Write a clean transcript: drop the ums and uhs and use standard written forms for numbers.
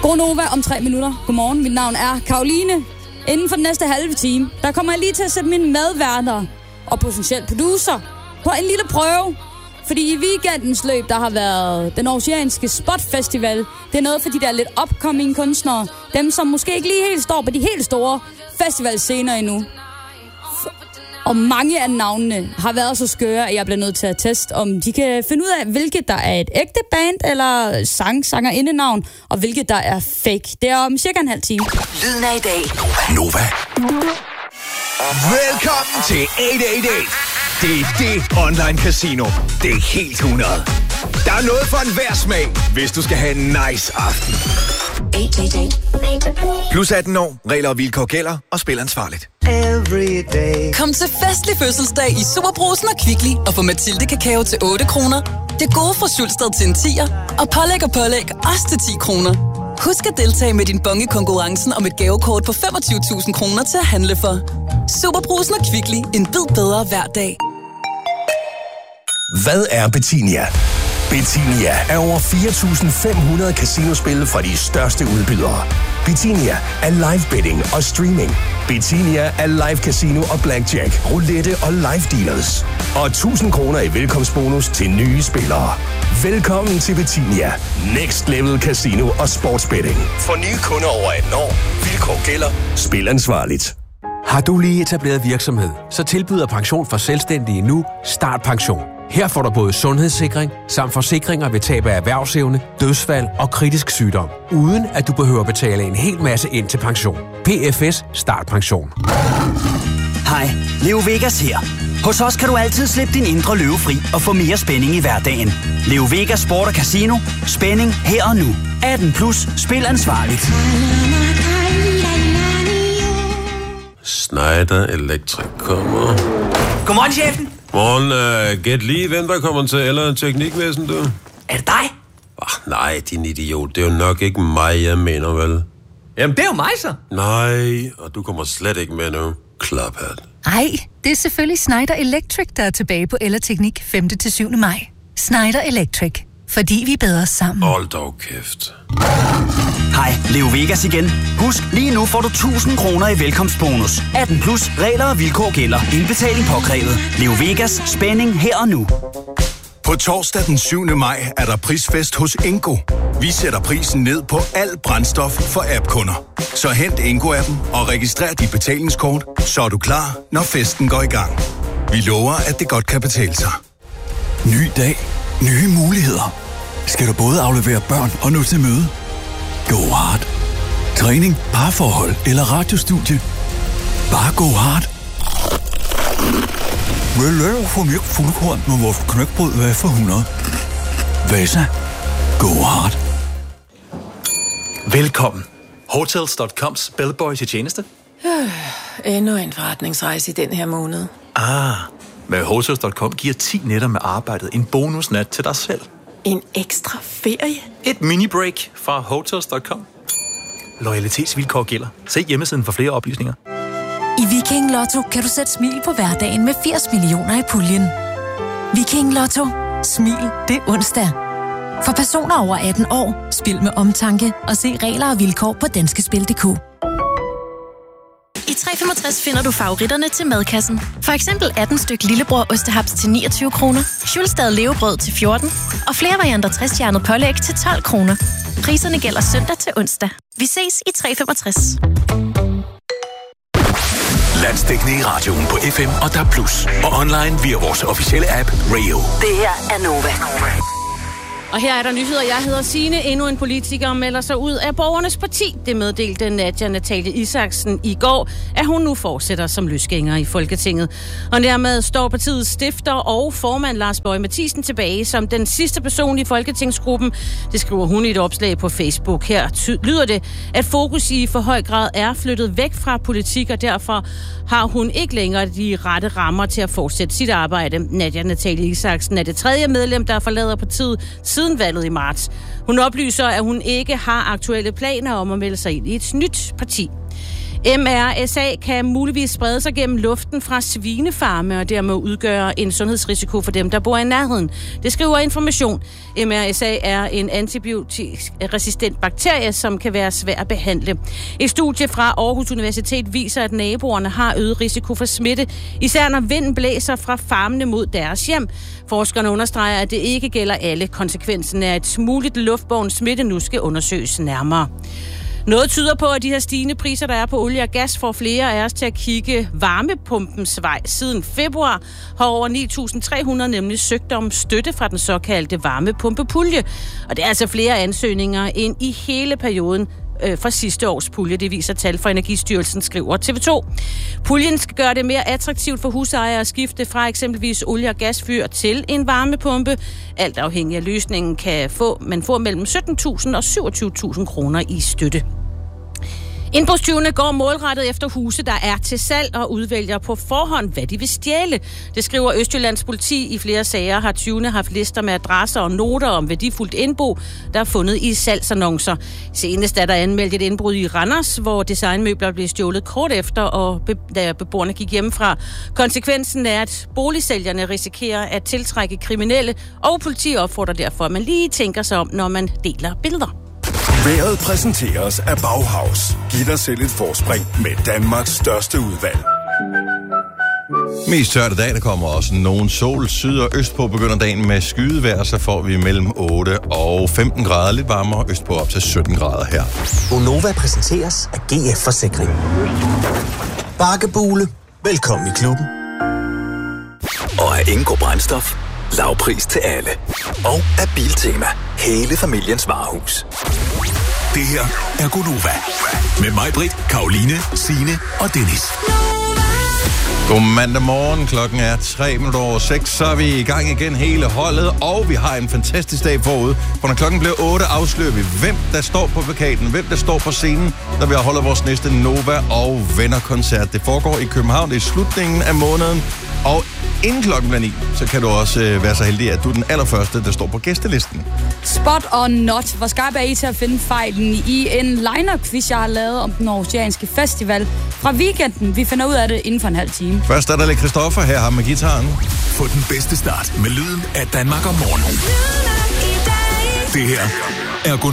Nova om 3 minutter. Godmorgen, mit navn er Karoline. Inden for den næste halve time, der kommer jeg lige til at sætte mine medværter og potentielt producer på en lille prøve. Fordi i weekendens løb, der har været den oceanske Spot Festival. Det er noget for de der lidt upcoming kunstnere. Dem, som måske ikke lige helt står på de helt store festivalscener endnu. Og mange af navnene har været så skøre, at jeg bliver nødt til at teste, om de kan finde ud af, hvilket der er et ægte band eller sangerindenavn, og hvilket der er fake. Det er om cirka en halv time. Lyden af i dag. Nova. Velkommen til 888. Det er det online casino. Det er helt 100. Der er noget for enhver smag, hvis du skal have en nice aften. 888. Plus 18 år, regler og vilkår gælder, og spil ansvarligt. Kom til festlig fødselsdag i Superbrugsen og Kvickly og få Mathilde kakao til 8 kroner. Det gode fra Sulsted til en 10'er, og pålæg også til 10 kroner. Husk at deltage med din bonge konkurrencen om et gavekort på 25.000 kroner til at handle for. Superbrugsen og Kvickly. En bid bedre hver dag. Hvad er Betinia? Betinia er over 4.500 casinospil fra de største udbydere. Betinia er live betting og streaming. Betinia er live casino og blackjack, roulette og live dealers. Og 1.000 kroner i velkomstbonus til nye spillere. Velkommen til Betinia. Next level casino og sportsbetting. For nye kunder over 18 år. Vilkår gælder. Spil ansvarligt. Har du lige etableret virksomhed, så tilbyder Pension for Selvstændige nu Start Pension. Her får du både sundhedssikring samt forsikringer ved tab af erhvervsevne, dødsfald og kritisk sygdom, uden at du behøver betale en hel masse ind til pension. PFS Start Pension. Hej, Leo Vegas her. Hos os kan du altid slippe din indre løve fri og få mere spænding i hverdagen. Leo Vegas Sport og Casino. Spænding her og nu. 18+. Spil ansvarligt. Schneider Electric kommer. Godmorgen, chefen. Morgen, gæt lige, hvem der kommer til eller teknikvæsen, du? Er det dig? Nej, din idiot. Det er jo nok ikke mig, jeg mener, vel? Jamen, det er jo mig så. Nej, og du kommer slet ikke med nu. Klaphat. Ej, det er selvfølgelig Schneider Electric, der er tilbage på Ellerteknik 5. til 7. maj. Schneider Electric. Fordi vi er bedre sammen. Hold dog kæft. Hej, Leo Vegas igen. Husk, lige nu får du 1.000 kroner i velkomstbonus. 18+. Regler og vilkår gælder. Indbetaling påkrævet. Leo Vegas. Spænding her og nu. På torsdag den 7. maj er der prisfest hos Ingo. Vi sætter prisen ned på alt brændstof for app-kunder. Så hent Ingo-appen og registrer dit betalingskort, så er du klar, når festen går i gang. Vi lover, at det godt kan betale sig. Ny dag. Nye muligheder. Skal du både aflevere børn og nå til møde? Go hard. Træning, parforhold eller radiostudie. Bare go hard. Vil du få mere fuldkorn med vores knækbrød, hvad for 100? Vasa. Go hard. Velkommen. Hotels.coms bellboy til tjeneste. Endnu en forretningsrejse i den her måned. Med Hotels.com giver 10 nætter med arbejdet en bonusnat til dig selv. En ekstra ferie? Et mini-break fra Hotels.com. Loyalitetsvilkår gælder. Se hjemmesiden for flere oplysninger. I Viking Lotto kan du sætte smil på hverdagen med 80 millioner i puljen. Viking Lotto. Smil det onsdag. For personer over 18 år, spil med omtanke og se regler og vilkår på danskespil.dk. I 365 finder du favoritterne til madkassen. For eksempel 18 styk lillebror ostehaps til 29 kroner, Schulstad levebrød til 14 og flere varianter 60-stjernet pålæg til 12 kroner. Priserne gælder søndag til onsdag. Vi ses i 365. Landsdækkende i radioen på FM og DAB+. Og online via vores officielle app Radio. Det her er Nova. Og her er der nyheder. Jeg hedder Signe. Endnu en politiker melder sig ud af Borgernes Parti. Det meddelte Natalie Isaksen i går, at hun nu fortsætter som løsgænger i Folketinget. Og dermed står partiets stifter og formand Lars Boje Mathiesen tilbage som den sidste person i Folketingsgruppen. Det skriver hun i et opslag på Facebook. Her lyder det, at fokus i for høj grad er flyttet væk fra politik, og derfor har hun ikke længere de rette rammer til at fortsætte sit arbejde. Natalie Isaksen er det 3. medlem, der forlader partiet siden valget i marts. Hun oplyser, at hun ikke har aktuelle planer om at melde sig ind i et nyt parti. MRSA kan muligvis sprede sig gennem luften fra svinefarme og dermed udgøre en sundhedsrisiko for dem, der bor i nærheden. Det skriver Information. MRSA er en antibiotikresistent bakterie, som kan være svær at behandle. Et studie fra Aarhus Universitet viser, at naboerne har øget risiko for smitte, især når vinden blæser fra farmene mod deres hjem. Forskerne understreger, at det ikke gælder alle. Konsekvensen er, at muligt luftbåren smitte nu skal undersøges nærmere. Noget tyder på, at de her stigende priser, der er på olie og gas, får flere af os til at kigge varmepumpens vej. Siden februar har over 9.300 nemlig søgt om støtte fra den såkaldte varmepumpepulje. Og det er altså flere ansøgninger end i hele perioden fra sidste års pulje. Det viser tal fra Energistyrelsen, skriver TV2. Puljen skal gøre det mere attraktivt for husejere at skifte fra eksempelvis olie- og gasfyr til en varmepumpe. Alt afhængig af løsningen kan man få mellem 17.000 og 27.000 kroner i støtte. Indbrudstyvene går målrettet efter huse, der er til salg og udvælger på forhånd, hvad de vil stjæle. Det skriver Østjyllands politi. I flere sager har tyvene haft lister med adresser og noter om værdifuldt indbo, der er fundet i salgsannoncer. Senest er der anmeldt et indbrud i Randers, hvor designmøbler blev stjålet kort efter, og da beboerne gik hjemmefra. Konsekvensen er, at boligsælgerne risikerer at tiltrække kriminelle, og politi opfordrer derfor, at man lige tænker sig om, når man deler billeder. Vejret præsenteres af Bauhaus. Giv dig selv et forspring med Danmarks største udvalg. Mest tørt i dag, der kommer også nogen sol. Syd og østpå begynder dagen med skydevejr, så får vi mellem 8 og 15 grader, lidt varmere, østpå op til 17 grader her. Gonova præsenteres af GF Forsikring. Bakkebule, velkommen i klubben. Og af Ingo Brændstof, lavpris til alle. Og af Biltema, hele familiens varehus. Det her er Gonova. Med mig, Britt, Karoline, Signe og Dennis. God mandag morgen, klokken er 6:03, så er vi i gang igen hele holdet, og vi har en fantastisk dag forude. For når klokken bliver 8, afslører vi, hvem der står på plakaten, hvem der står på scenen, når vi holder vores næste Nova og Venner-koncert. Det foregår i København, det er slutningen af måneden, og inden klokken bliver 9, så kan du også være så heldig, at du er den allerførste, der står på gæstelisten. Spot or not. Hvor skarp er I til at finde fejlen i en liner-quiz, jeg har lavet om den Aarhusianske Festival fra weekenden? Vi finder ud af det inden for en halv time. Først er der lidt Christoffer her, ham med gitaren. Få den bedste start med lyden af Danmark om morgenen. Det her er